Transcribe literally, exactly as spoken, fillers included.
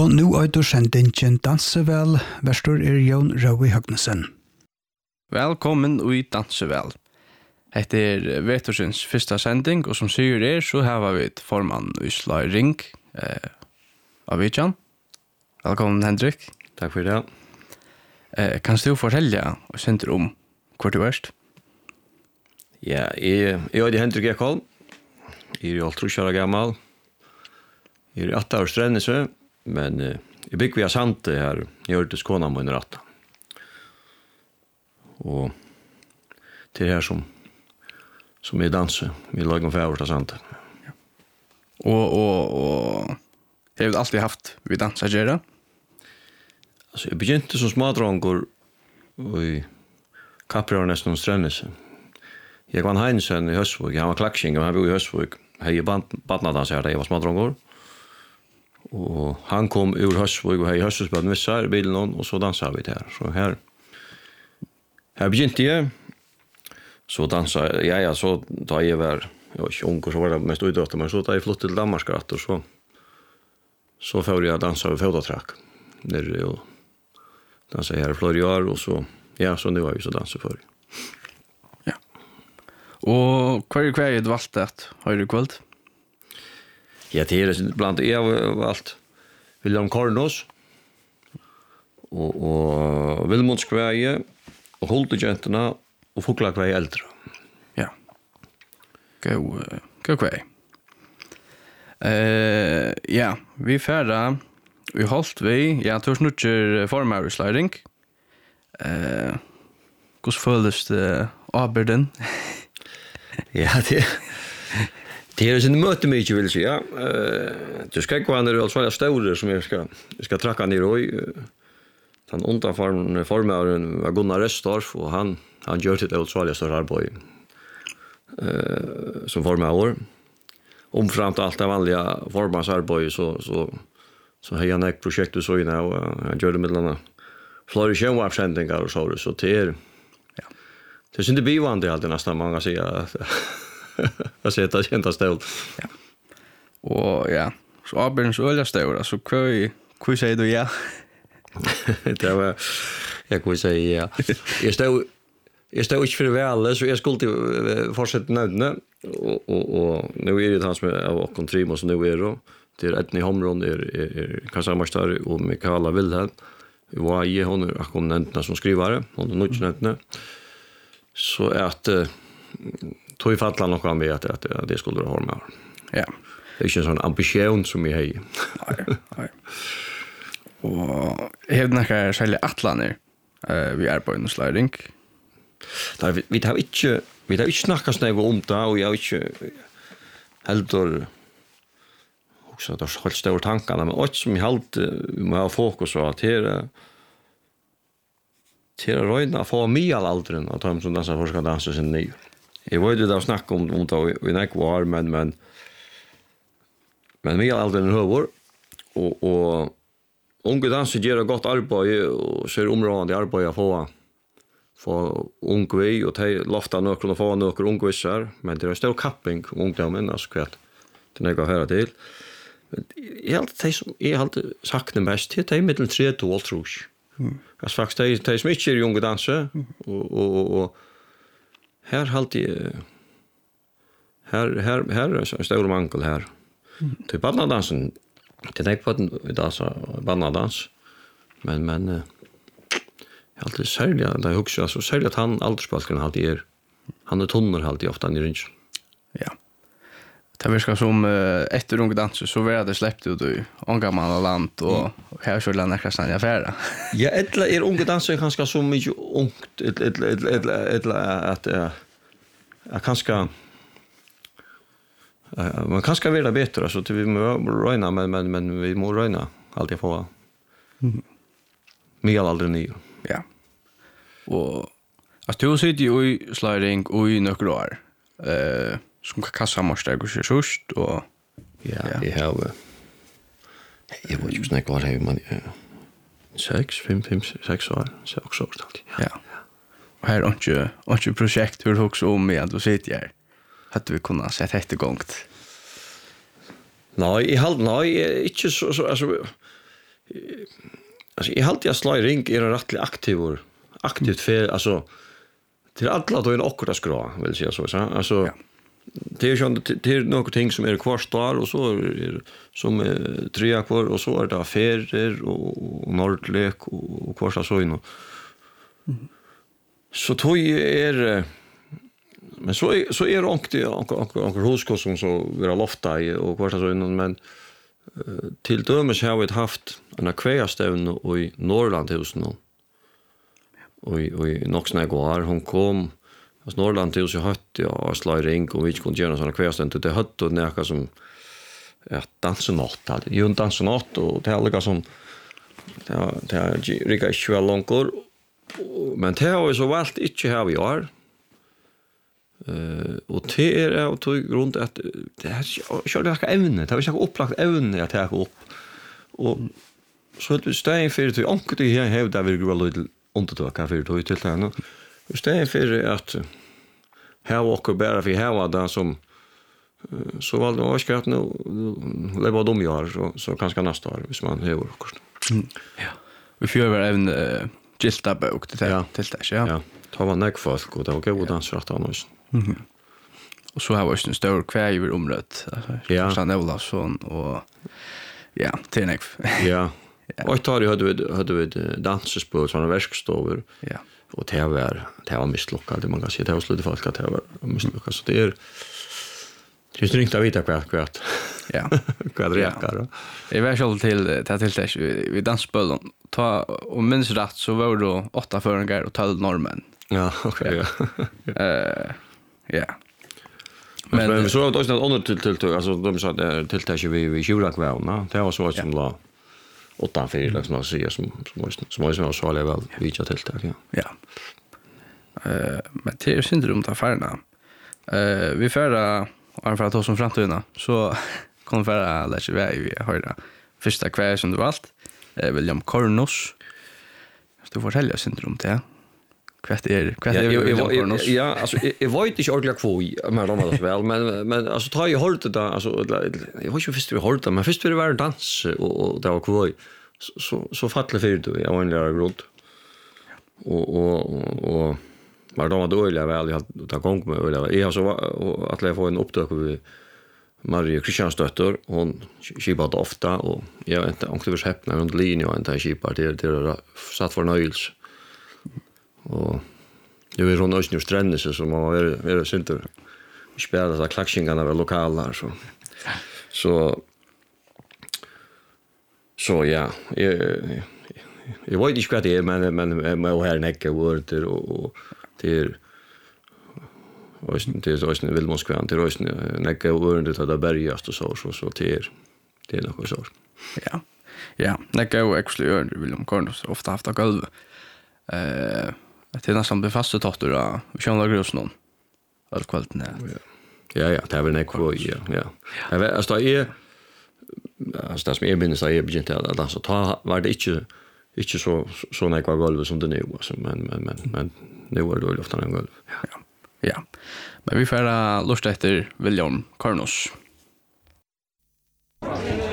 Og nu øyder sendingen Dansevel, verstor er Jon Røvi Høgnesen. Velkommen i Dansevel. Hette er Vetursens første sending, og som sier er, så har vi et formann i Sløy Ring eh, av Vidjan. Velkommen, Hendrik. Takk for det. Eh, kan du fortelle og sende om hvor du er? Ja, jeg, jeg er Hendrik Ekholm. Jeg er alt år gammel. Jeg er åtte år strennelse, men eh, jeg bygger via Sante her. Jeg gjør det skåne med under åtta. Og til her som som er danser. Vi lager for over til Sante. Ja. Og, og, og har du alltid haft vi danser gjøre? Altså, jeg begynte som smadronger i Kapprar nesten om strennelse. Jeg var en Heinsen i Høstvåg. Han var klaksing, og han bor i Høstvåg. Jeg er badnadans her, jeg var smadronger. Og han kom ur Høstvåg, og jeg i Høstvågsbaden vissar i bilen, og så danset vi her. Så her, her begynte jeg. Så danset jeg, ja, så da jeg var, jeg var ikke ung, og så var det mest utdøtt, men så da jeg flyttet til Danmark, og så, så får jeg danset ved Fødatrakk. Der er jo danset her i flere år, og så, ja, så nu har vi så danset før. Ja. Og hva er hva er det valgt at høyre kveld? Ja, det er blant jeg har valgt William Kornos, og, og Vilmundskveie, og Holdegentene, og Foklakveie eldre. Ja. Gå, gå kvei. Uh, ja, vi færre, vi holdt vi, ja, tors nutcher formar i sliding. Uh, Hvordan føles det avbyrden? Ja, det det er sin møte mye, vil jeg si, ja. Uh, du skal ikke være nere altså store som jeg skal, jeg skal trakke ned i. Uh, den underformaren var Gunnar Restorff, og han, han gjør til det utsvalget større arbeid uh, som formar. Omframt alt det vanlige formansarbeid, så, så, så har han et prosjekt så inne, og han gjør det med denne flere kjønvarpsendingar og så, så det er, ja. Det er ikke bivande alltid nesten mange sier at jeg ser det kjent av stål. Ja. Og ja, så avbjørens øye stål, så hva, hva sier du ja? Det var, jeg kunne si ja. Jeg stod, jeg stod ikke for vel, så jeg skulle til fortsette nødene, og, og, og nå er det han som er av åkken Trimos, og nå er det, det er Edni Homron, er, er, er Kassamarstari, og Mikaela Wilhelm, og jeg, hun er akkurat nødene som skrivare, hun er nødvendig nødene, så at uh, tog i fattelig noe av meg at, at, at det skulle ha med. Ja. Det er ikke en sånn ambisjon som jeg har. Nei, nei. Og har du noen særlig atlaner uh, vi er på en sliding? Nei, vi, vi har ikke, vi har ikke snakket snakket om det, og jeg har ikke heldur også at det har holdt større tankene, men også som jeg halte, vi må ha fokus på at her til å røyne å få mye av alderen av dem som danser for skal danse sin ny. Jeg vet jo da å snakke om, om det i nekk var, men, men, men mye av alderen er høyere, og, og unge danser gjør godt arbeid, og ser områdende arbeid å få få unge vi, og de lofter noen og få noen unge visser, men det er en stor kapping om ungdommen, altså hva det er noe å høre til. Jeg har alltid, alltid sagt det mest, det er mellom tre til alt tror jeg. Mm. Altså faktisk, de, de som ikke er unge danser, mm. og, og, og, og her alltid, her, her, her er en stor mangel her. Mm. Til badnadansen, det er ikke på den badnadans, men, men jeg har alltid særlig, det er også, altså, særlig at han aldersbalken alltid er, han er tunner alltid ofte han i ringen. Ja. Det virker som uh, etter unge danser, så var det släppt ut i ångammal og land, og mm. her så landet nesten i affære. Ja, etla er unge danser kanskje så mye ungt, etla, etla, etla, etla at jeg kanskje, uh, man kanskje vil det bedre, så vi må røyne, men, men, men vi må røyne alltid få mm. mye aldri nye. Ja. Og altså, du sitter jo i sliding og i nøkker år, uh, som kassamarsteg og kjørsust, og ja, ja. Jeg har jeg vet ikke snakke hva det er, men seks, fem, fem, seks år, seks år alltid. Ja. Ja. Og her er ikke, ikke prosjekt, hvor du også om igjen, du sitter her, hadde vi kunnet sett etter gongt. Nei, jeg halde, nei, ikke så, så, altså, alltså jag alltid jag slår ring är rättligt aktiv aktivt för alltså till alla då en okra skra vill säga så så alltså det är ju det är några ting som är kvar står och så är som är tre kvar och så är det affärer och nordlek och kvar så in mm. så tog är men så är, så är det också onkel huskos som så vara lofta i och kvar så in men uh, till dömes har vi haft en kväastävn i Norrland hos nu och i Noxna går hon kom Alltså Norrland till så hött jag slår ring och vi kunde göra såna kvästen det hött och näka som ja dansnatt hade ju en dansnatt och det alla som det det rika sjö långkor men det har ju så valt inte här vi är eh och det är av tog grund att det är så det ska ämne det har jag upplagt ämne att ta upp och så att vi stänger för det onkel det här har där vi går lite undertaka för det till det nu istället för att här åker bara för här var det som så valde jag skratt nu leva dom gör så så kanske nästa år hvis man har också. Mm. Ja. Vi får väl även uh, gilta bok till ja. till det ja. Ja. Ta var näck folk och det var god dansrätt annars. Mhm. Och så har vi en stor kväver omrött alltså ja. Sann Olafsson och ja, till näck. Ja. Och tar ju hade vi hade vi dansspel såna verkstover. Ja. Och det var det var misslyckat det man kan säga det var slut folk att det var misslyckat så det är det är inte att vita kvart kvart ja kvart räcker det var själv till ta till det vi dansspel ta och minns rätt så var det åtta föringar och tolv norrmän ja okej ja eh ja men men så då är det under till till alltså de sa det till till vi vi tjugo kvar det var så som la åtta fyra liksom man säger som som som var så så väl vi tjat till det ja ja eh men det är syndrom ta färna eh vi förra och för att ta som framtiden så kom förra läs vi vi hörde första kväll som det var allt eh William Cornos så fortälja syndrom det kvart är kvart är William Cornos ja alltså jag vet inte ordentligt kvå men de var väl men men alltså ta ju hållt det alltså jag var ju först vi hållt men först vi var dans och det var kvå så så fattade för du jag var en lära grund och och och var de då eller väl jag ta gång med eller jag så att jag får en upptök vi Marie Kristiansdotter hon skipade ofta och jag vet inte om det var häpna runt linjen och inte skipade det det satt för nöjels och det var runt östra stränder så som var är det synd vi spelade så klaxingarna var lokala så så så ja jag jag vet inte vad det är men men med här näcka ord och det och det är så att vill Moskva inte röst näcka ord det där bergast och så så så det är det är något så ja ja näcka och actually William Cornos ofta haft att golv eh det är nästan befastat tårtor då vi kör några grus någon allt kvällen ja ja det är väl näcka ja ja jag vet alltså det är alltså det som är minst är begynte att dansa ta var det inte inte så så näcka golv som det nu alltså men men men men nu var det ofta en golv ja ja men vi får lust efter William Cornos.